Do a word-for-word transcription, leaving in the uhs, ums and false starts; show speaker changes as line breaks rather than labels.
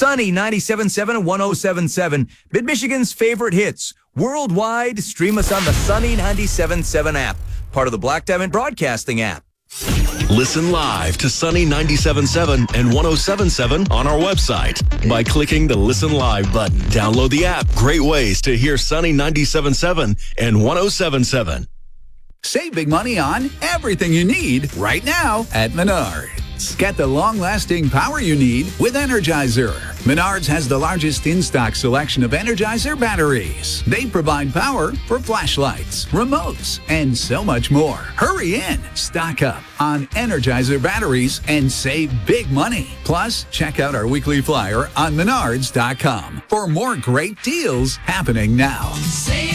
Sunny ninety-seven point seven and one oh seven point seven, Mid-Michigan's favorite hits. Worldwide, stream us on the Sunny ninety-seven point seven app, part of the Black Diamond Broadcasting app.
Listen live to Sunny ninety-seven point seven and one oh seven point seven on our website by clicking the Listen Live button. Download the app. Great ways to hear Sunny ninety-seven point seven and one oh seven point seven.
Save big money on everything you need right now at Menards. Get the long-lasting power you need with Energizer. Menards has the largest in-stock selection of Energizer batteries. They provide power for flashlights, remotes, and so much more. Hurry in, stock up on Energizer batteries and save big money. Plus, check out our weekly flyer on menards dot com for more great deals happening now.